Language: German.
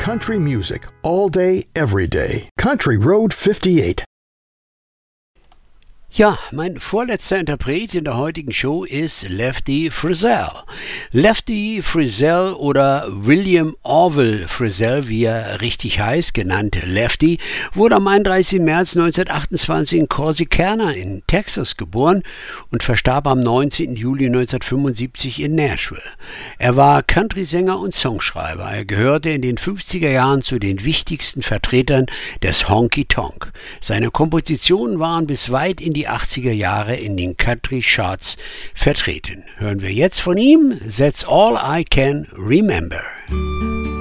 country music all day, every day. Country Road 58. Ja, mein vorletzter Interpret in der heutigen Show ist Lefty Frizzell. Lefty Frizzell oder William Orville Frizzell, wie er richtig heißt, genannt Lefty, wurde am 31. März 1928 in Corsicana in Texas geboren und verstarb am 19. Juli 1975 in Nashville. Er war Country-Sänger und Songschreiber. Er gehörte in den 50er Jahren zu den wichtigsten Vertretern des Honky Tonk. Seine Kompositionen waren bis weit in die 80er Jahre in den Country Charts vertreten. Hören wir jetzt von ihm That's All I Can Remember.